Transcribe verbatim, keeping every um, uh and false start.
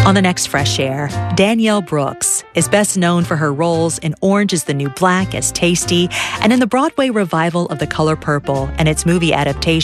On the next Fresh Air, Danielle Brooks is best known for her roles in Orange is the New Black as Tasty and in the Broadway revival of The Color Purple and its movie adaptation